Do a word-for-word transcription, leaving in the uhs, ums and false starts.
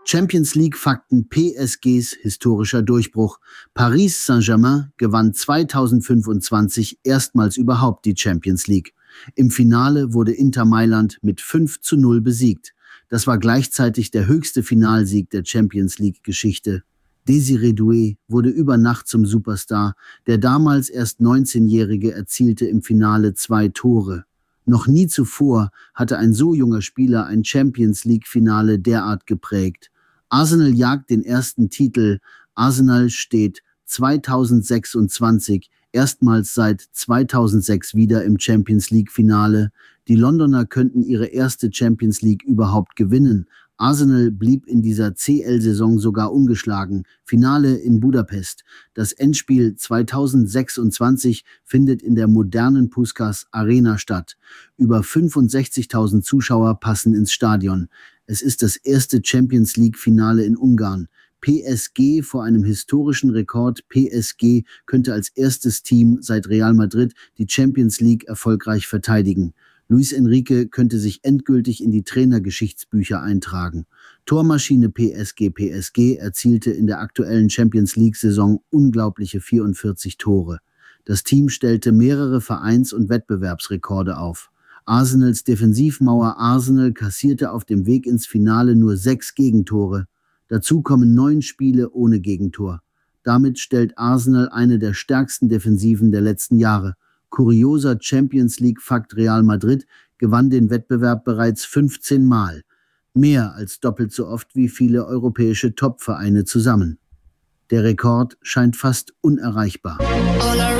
Champions League-Fakten: P S Gs historischer Durchbruch. Paris Saint-Germain gewann zweitausendfünfundzwanzig erstmals überhaupt die Champions League. Im Finale wurde Inter Mailand mit fünf zu null besiegt. Das war gleichzeitig der höchste Finalsieg der Champions League-Geschichte. Désiré Doué wurde über Nacht zum Superstar. Der damals erst neunzehnjährige erzielte im Finale zwei Tore. Noch nie zuvor hatte ein so junger Spieler ein Champions League-Finale derart geprägt. Arsenal jagt den ersten Titel. Arsenal steht zweitausendsechsundzwanzig erstmals seit zweitausendsechs wieder im Champions League-Finale. Die Londoner könnten ihre erste Champions League überhaupt gewinnen. Arsenal blieb in dieser C L-Saison sogar ungeschlagen. Finale in Budapest. Das Endspiel zweitausendsechsundzwanzig findet in der modernen Puskás Arena statt. Über fünfundsechzigtausend Zuschauer passen ins Stadion. Es ist das erste Champions League-Finale in Ungarn. P S G vor einem historischen Rekord. P S G könnte als erstes Team seit Real Madrid die Champions League erfolgreich verteidigen. Luis Enrique könnte sich endgültig in die Trainergeschichtsbücher eintragen. Tormaschine P S G P S G erzielte in der aktuellen Champions League-Saison unglaubliche vierundvierzig Tore. Das Team stellte mehrere Vereins- und Wettbewerbsrekorde auf. Arsenals Defensivmauer Arsenal kassierte auf dem Weg ins Finale nur sechs Gegentore. Dazu kommen neun Spiele ohne Gegentor. Damit stellt Arsenal eine der stärksten Defensiven der letzten Jahre. Kurioser Champions League-Fakt: Real Madrid gewann den Wettbewerb bereits fünfzehn Mal. Mehr als doppelt so oft wie viele europäische Top-Vereine zusammen. Der Rekord scheint fast unerreichbar.